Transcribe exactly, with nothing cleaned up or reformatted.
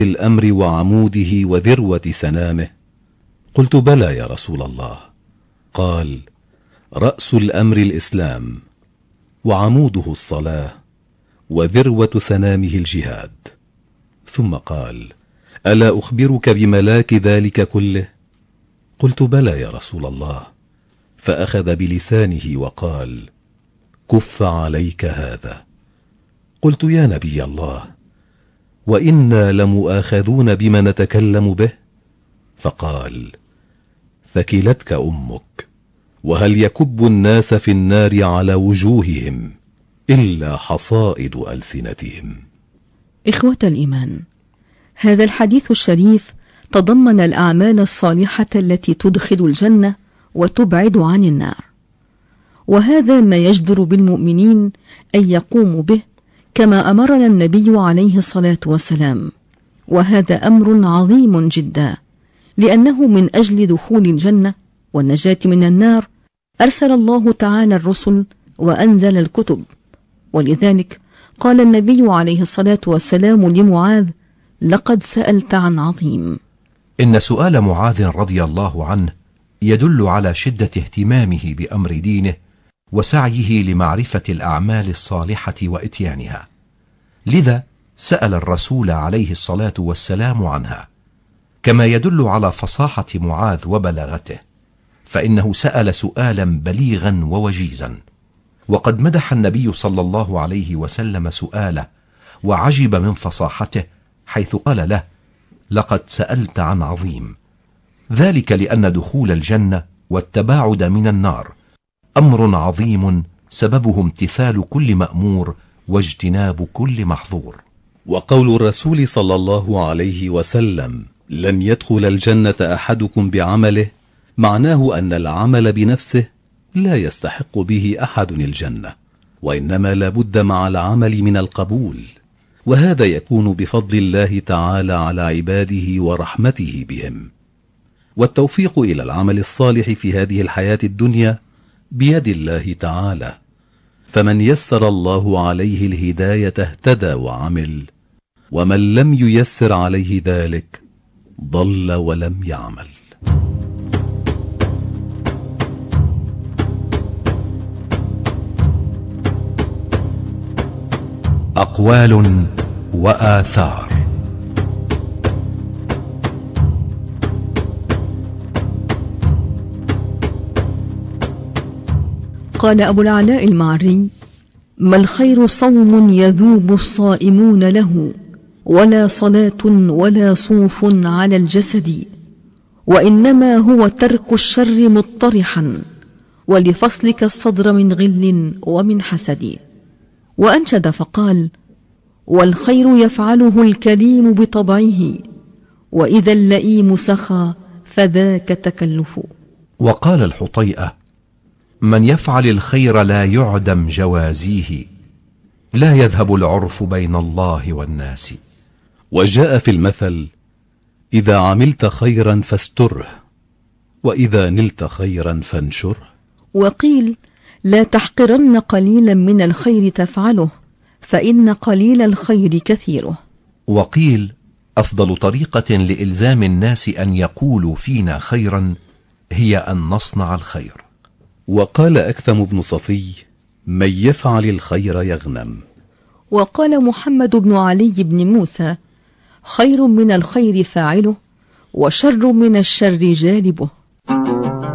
الأمر وعموده وذروة سنامه؟ قلت بلى يا رسول الله. قال: رأس الأمر الإسلام، وعموده الصلاة، وذروة سنامه الجهاد. ثم قال: ألا أخبرك بملاك ذلك كله؟ قلت بلى يا رسول الله. فأخذ بلسانه وقال: كف عليك هذا. قلت: يا نبي الله، وإنا لمؤاخذون بما نتكلم به؟ فقال: ثكلتك أمك، وهل يكب الناس في النار على وجوههم إلا حصائد ألسنتهم. إخوة الإيمان، هذا الحديث الشريف تضمن الأعمال الصالحة التي تدخل الجنة وتبعد عن النار، وهذا ما يجدر بالمؤمنين أن يقوموا به كما أمرنا النبي عليه الصلاة والسلام، وهذا أمر عظيم جدا، لأنه من أجل دخول الجنة والنجاة من النار أرسل الله تعالى الرسل وأنزل الكتب. ولذلك قال النبي عليه الصلاة والسلام لمعاذ: لقد سألت عن عظيم. إن سؤال معاذ رضي الله عنه يدل على شدة اهتمامه بأمر دينه وسعيه لمعرفة الأعمال الصالحة وإتيانها، لذا سأل الرسول عليه الصلاة والسلام عنها، كما يدل على فصاحة معاذ وبلاغته، فإنه سأل سؤالا بليغا ووجيزا. وقد مدح النبي صلى الله عليه وسلم سؤاله وعجب من فصاحته، حيث قال له: لقد سألت عن عظيم، ذلك لأن دخول الجنة والتباعد من النار أمر عظيم سببه امتثال كل مأمور واجتناب كل محظور. وقول الرسول صلى الله عليه وسلم: لن يدخل الجنة أحدكم بعمله، معناه أن العمل بنفسه لا يستحق به أحد الجنة، وإنما لا بد مع العمل من القبول، وهذا يكون بفضل الله تعالى على عباده ورحمته بهم. والتوفيق إلى العمل الصالح في هذه الحياة الدنيا بيد الله تعالى، فمن يسر الله عليه الهداية اهتدى وعمل، ومن لم ييسر عليه ذلك ضل ولم يعمل. أقوال وآثار. قال أبو العلاء المعري: ما الخير صوم يذوب الصائمون له، ولا صلاة ولا صوف على الجسد، وإنما هو ترك الشر مطرحا، ولفصلك الصدر من غل ومن حسد. وأنشد فقال: والخير يفعله الكليم بطبعه، وإذا اللئيم سخى فذاك تكلف. وقال الحطيئة: من يفعل الخير لا يعدم جوازيه، لا يذهب العرف بين الله والناس. وجاء في المثل: إذا عملت خيرا فاستره، وإذا نلت خيرا فانشره. وقيل: لا تحقرن قليلا من الخير تفعله، فإن قليل الخير كثيره. وقيل: أفضل طريقة لإلزام الناس أن يقولوا فينا خيرا هي أن نصنع الخير. وقال أكثم بن صفي: من يفعل الخير يغنم. وقال محمد بن علي بن موسى: خير من الخير فاعله، وشر من الشر جالبه.